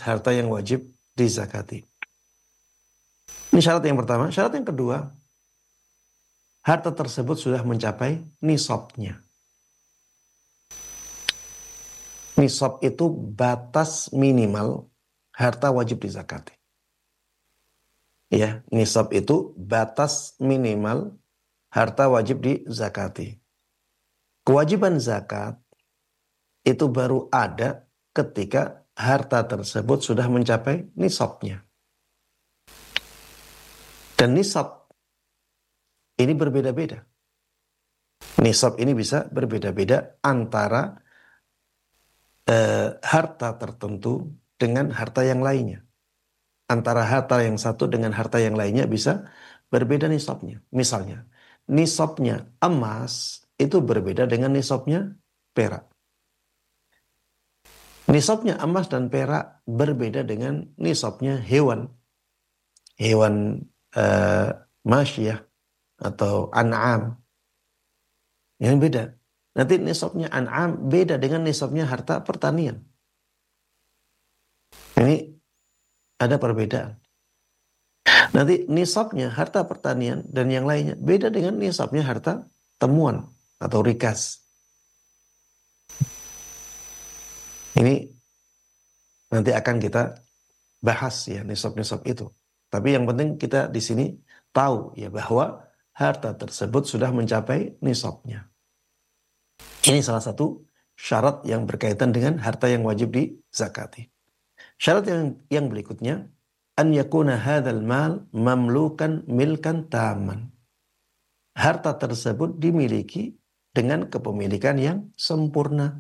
harta yang wajib dizakati. Ini syarat yang pertama. Syarat yang kedua, harta tersebut sudah mencapai nisabnya. Nisab itu batas minimal harta wajib dizakati. Ya, nisab itu batas minimal harta wajib dizakati. Kewajiban zakat itu baru ada ketika harta tersebut sudah mencapai nisabnya. Dan nisab ini berbeda-beda. Nisab ini bisa berbeda-beda antara harta tertentu dengan harta yang lainnya. Antara harta yang satu dengan harta yang lainnya bisa berbeda nisabnya. Misalnya, nisabnya emas itu berbeda dengan nisabnya perak. Nisabnya emas dan perak berbeda dengan nisabnya hewan. Hewan masyiyah atau an'am. Yang beda. Nanti nisabnya an'am beda dengan nisabnya harta pertanian. Ini ada perbedaan. Nanti nisabnya harta pertanian dan yang lainnya beda dengan nisabnya harta temuan atau rikas. Ini nanti akan kita bahas ya nisab-nisab itu. Tapi yang penting kita di sini tahu ya bahwa harta tersebut sudah mencapai nisabnya. Ini salah satu syarat yang berkaitan dengan harta yang wajib dizakati. Syarat yang berikutnya, an yakuna hadzal mal mamlukan milkan taman. Harta tersebut dimiliki dengan kepemilikan yang sempurna.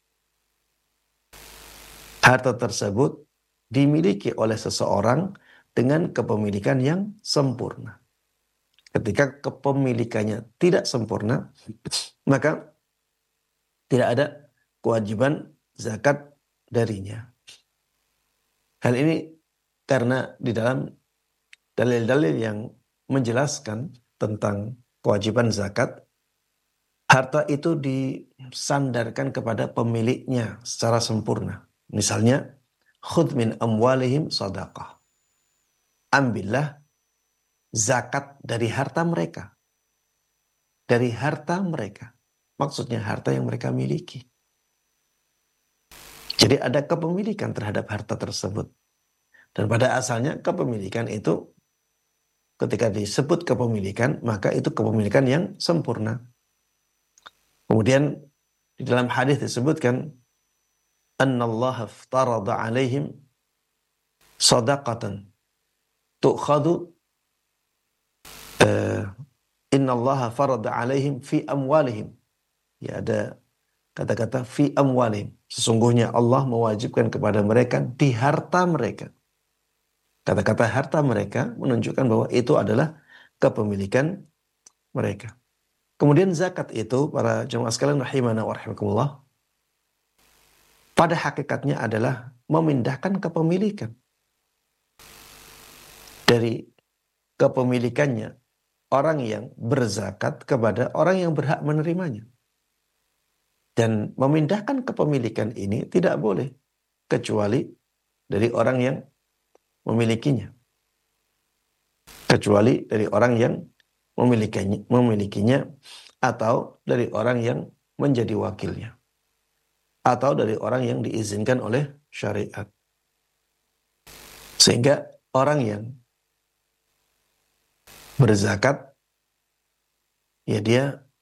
Harta tersebut dimiliki oleh seseorang dengan kepemilikan yang sempurna. Ketika kepemilikannya tidak sempurna, maka tidak ada kewajiban zakat darinya. Hal ini karena di dalam dalil-dalil yang menjelaskan tentang kewajiban zakat, harta itu disandarkan kepada pemiliknya secara sempurna. Misalnya, khudh min amwalihim sadaqah. Ambillah zakat dari harta mereka. Dari harta mereka. Maksudnya harta yang mereka miliki. Jadi ada kepemilikan terhadap harta tersebut. Dan pada asalnya kepemilikan itu ketika disebut kepemilikan, maka itu kepemilikan yang sempurna. Kemudian di dalam hadis disebutkan annallaha aftarada alaihim sadaqatan tu'khadu innallaha farada alaihim fi amwalihim. Ya, ada kata-kata fi amwalihim. Sesungguhnya Allah mewajibkan kepada mereka di harta mereka. Kata-kata harta mereka menunjukkan bahwa itu adalah kepemilikan mereka. Kemudian zakat itu, para jemaah sekalian rahimana wa rahimakumullah, pada hakikatnya adalah memindahkan kepemilikan dari kepemilikannya orang yang berzakat kepada orang yang berhak menerimanya. Dan memindahkan kepemilikan ini tidak boleh kecuali dari orang yang memilikinya. Kecuali dari orang yang memilikinya atau dari orang yang menjadi wakilnya. Atau dari orang yang diizinkan oleh syariat. Sehingga orang yang berzakat, ya dia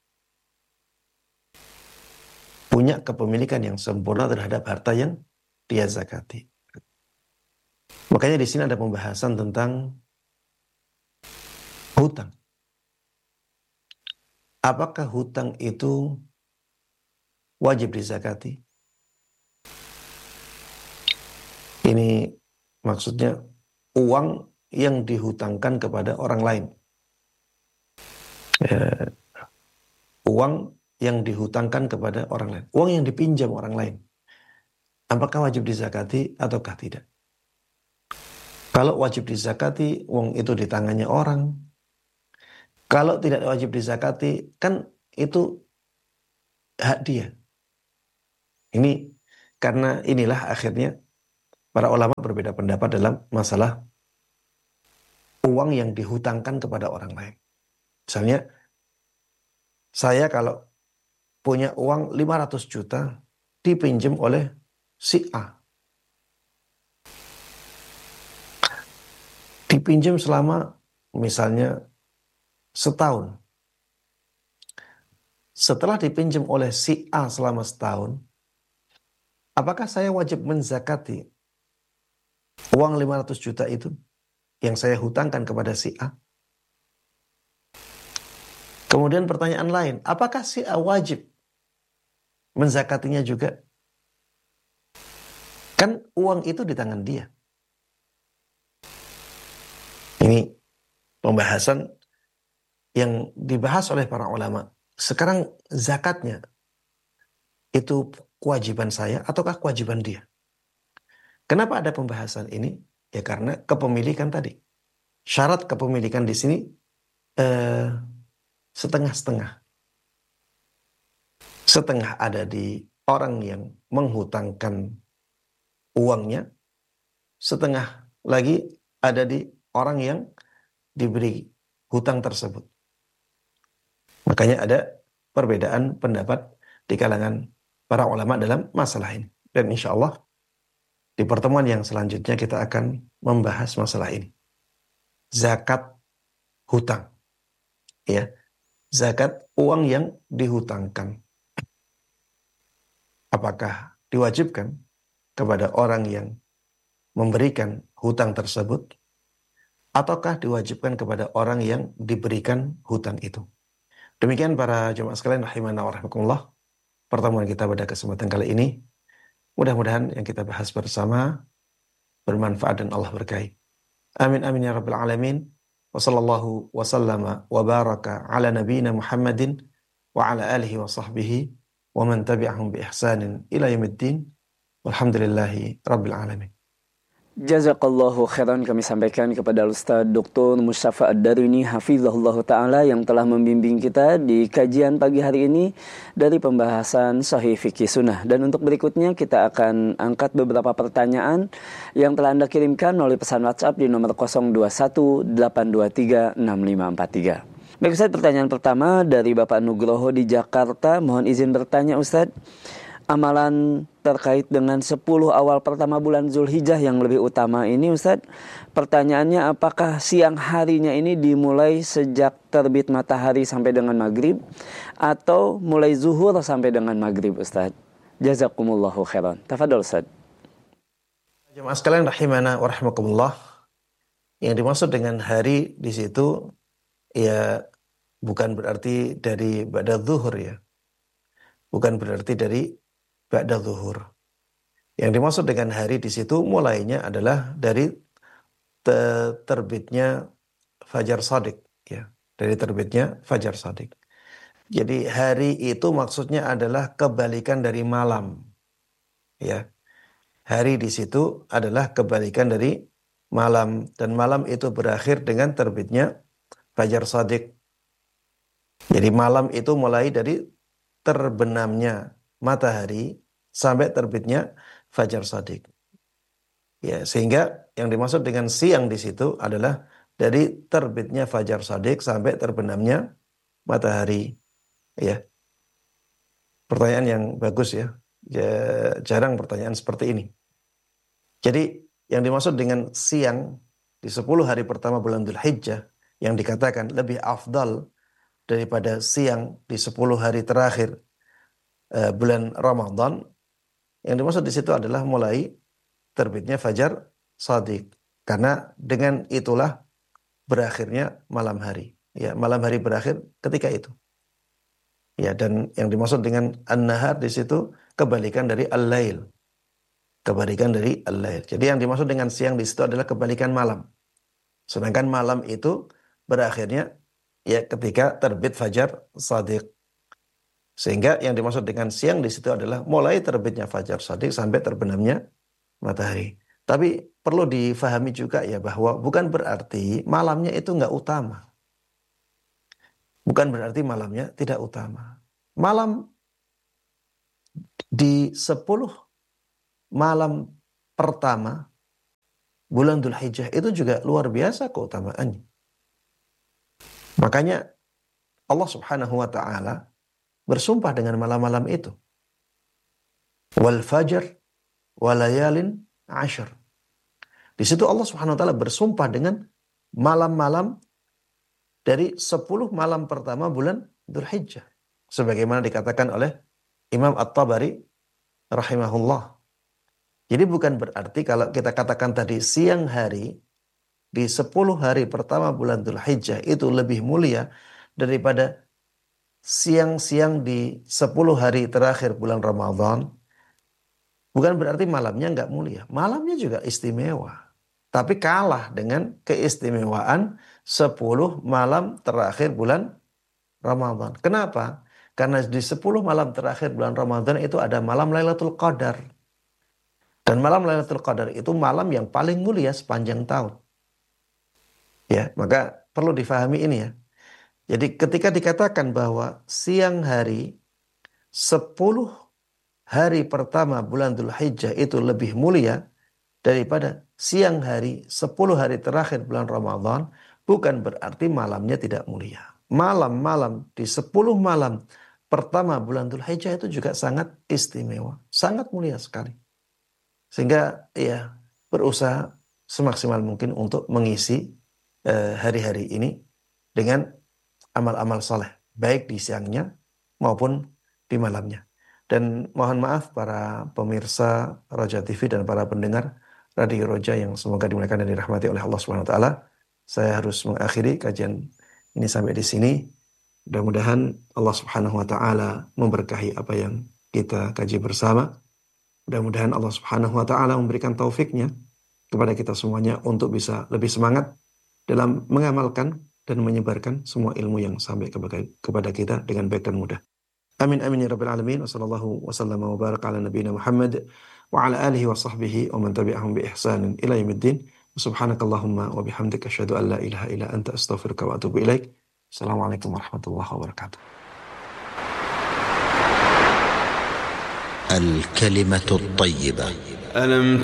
punya kepemilikan yang sempurna terhadap harta yang dia zakati. Makanya di sini ada pembahasan tentang hutang. Apakah hutang itu wajib dizakati? Ini maksudnya uang yang dihutangkan kepada orang lain. Uang yang dihutangkan kepada orang lain. Uang yang dipinjam orang lain. Apakah wajib dizakati ataukah tidak? Kalau wajib dizakati, uang itu di tangannya orang. Kalau tidak wajib dizakati, kan itu hak dia. Ini karena inilah akhirnya Para ulama berbeda pendapat dalam masalah uang yang dihutangkan kepada orang lain. Misalnya, saya kalau punya uang 500 juta dipinjam oleh si A. Dipinjam selama misalnya setahun. Setelah dipinjam oleh si A selama setahun, apakah saya wajib menzakati uang 500 juta itu yang saya hutangkan kepada si A? Kemudian pertanyaan lain, apakah si A wajib menzakatinya juga? Kan uang itu di tangan dia. Ini pembahasan yang dibahas oleh para ulama. Sekarang zakatnya itu kewajiban saya ataukah kewajiban dia? Kenapa ada pembahasan ini? Ya karena kepemilikan tadi. Syarat kepemilikan di sini eh, setengah-setengah. Setengah ada di orang yang menghutangkan uangnya, setengah lagi ada di orang yang diberi hutang tersebut. Makanya ada perbedaan pendapat di kalangan para ulama dalam masalah ini. Dan insya Allah di pertemuan yang selanjutnya kita akan membahas masalah ini. Zakat hutang. Ya, zakat uang yang dihutangkan. Apakah diwajibkan kepada orang yang memberikan hutang tersebut, ataukah diwajibkan kepada orang yang diberikan hutang itu? Demikian para jemaah sekalian rahimana wa rahimakumullah, pertemuan kita pada kesempatan kali ini. Mudah-mudahan yang kita bahas bersama bermanfaat dan Allah berkahi. Amin amin ya rabbal alamin. Wa sallallahu wa sallama wa baraka ala nabiyyina Muhammadin wa ala alihi wa sahbihi wa man tabi'ahum bi ihsanin ila yaumiddin. Walhamdulillahi rabbil alamin. Jazakallahu khairan kami sampaikan kepada Ustaz Dr. Mustafa Ad-Darwini Hafizahullah Ta'ala yang telah membimbing kita di kajian pagi hari ini dari pembahasan Sahih Fikih Sunnah. Dan untuk berikutnya kita akan angkat beberapa pertanyaan yang telah Anda kirimkan melalui pesan WhatsApp di nomor 0218236543. Baik Ustaz, pertanyaan pertama dari Bapak Nugroho di Jakarta. Mohon izin bertanya Ustaz, amalan terkait dengan 10 awal pertama bulan Zulhijjah yang lebih utama ini Ustaz, pertanyaannya apakah siang harinya ini dimulai sejak terbit matahari sampai dengan maghrib atau mulai zuhur sampai dengan maghrib Ustaz? Jazakumullahu khairan. Tafadhol Ustaz. Jemaah sekalian rahimana wa rahimakumullah, yang dimaksud dengan hari di situ ya bukan berarti dari ba'da zuhur ya. Bukan berarti dari ba'da zuhur. Yang dimaksud dengan hari di situ mulainya adalah dari terbitnya fajar shadiq ya. Dari terbitnya fajar shadiq. Jadi hari itu maksudnya adalah kebalikan dari malam. Ya. Hari di situ adalah kebalikan dari malam, dan malam itu berakhir dengan terbitnya fajar shadiq. Jadi malam itu mulai dari terbenamnya matahari sampai terbitnya fajar shadiq. Ya, sehingga yang dimaksud dengan siang di situ adalah dari terbitnya fajar shadiq sampai terbenamnya matahari. Ya, pertanyaan yang bagus ya. Ya, jarang pertanyaan seperti ini. Jadi yang dimaksud dengan siang di 10 hari pertama bulan Dzulhijjah yang dikatakan lebih afdal daripada siang di 10 hari terakhir bulan Ramadan, yang dimaksud di situ adalah mulai terbitnya fajar shadiq. Karena dengan itulah berakhirnya malam hari. Ya, malam hari berakhir ketika itu. Ya, dan yang dimaksud dengan an-nahar di situ kebalikan dari al-lail. Kebalikan dari al-lail. Jadi yang dimaksud dengan siang di situ adalah kebalikan malam. Sedangkan malam itu berakhirnya ya ketika terbit fajar shadiq. Sehingga yang dimaksud dengan siang di situ adalah mulai terbitnya fajar shadiq sampai terbenamnya matahari. Tapi perlu difahami juga ya bahwa bukan berarti malamnya itu nggak utama. Bukan berarti malamnya tidak utama. Malam di 10 malam pertama bulan Dzulhijjah itu juga luar biasa keutamaannya. Makanya Allah Subhanahu wa taala bersumpah dengan malam-malam itu. Wal fajr walayalin ashar. Di situ Allah Subhanahu wa taala bersumpah dengan malam-malam dari 10 malam pertama bulan Dzulhijjah. Sebagaimana dikatakan oleh Imam At-Tabari rahimahullah. Jadi bukan berarti kalau kita katakan tadi siang hari di 10 hari pertama bulan Dzulhijjah itu lebih mulia daripada siang-siang di 10 hari terakhir bulan Ramadan. Bukan berarti malamnya nggak mulia. Malamnya juga istimewa. Tapi kalah dengan keistimewaan 10 malam terakhir bulan Ramadan. Kenapa? Karena di 10 malam terakhir bulan Ramadan itu ada malam Lailatul Qadar. Dan malam Lailatul Qadar itu malam yang paling mulia sepanjang tahun. Ya, maka perlu difahami ini ya. Jadi ketika dikatakan bahwa siang hari 10 hari pertama bulan Dzulhijjah itu lebih mulia daripada siang hari 10 hari terakhir bulan Ramadan, bukan berarti malamnya tidak mulia. Malam-malam di 10 malam pertama bulan Dzulhijjah itu juga sangat istimewa, sangat mulia sekali. Sehingga ya berusaha semaksimal mungkin untuk mengisi hari-hari ini dengan amal-amal soleh, baik di siangnya maupun di malamnya. Dan mohon maaf para pemirsa Roja TV dan para pendengar Radio Roja yang semoga dimuliakan dan dirahmati oleh Allah Subhanahu wa taala. Saya harus mengakhiri kajian ini sampai di sini. Mudah-mudahan Allah Subhanahu wa taala memberkahi apa yang kita kaji bersama. Mudah-mudahan Allah Subhanahu wa taala memberikan taufiknya kepada kita semuanya untuk bisa lebih semangat dalam mengamalkan dan menyebarkan semua ilmu yang sampai kepada kita dengan baik dan mudah. Amin amin ya rabbal alamin. Wassallallahu wasallam wa baraka ala nabiyina Muhammad wa ala alihi wa sahbihi wa man tabi'ahum bi ihsanin ila yaumiddin. Subhanakallahumma wa bihamdika asyhadu an la ilaha illa anta astaghfiruka wa atubu ilaik. Assalamualaikum warahmatullahi wabarakatuh. الكلمة الطيبة. ألم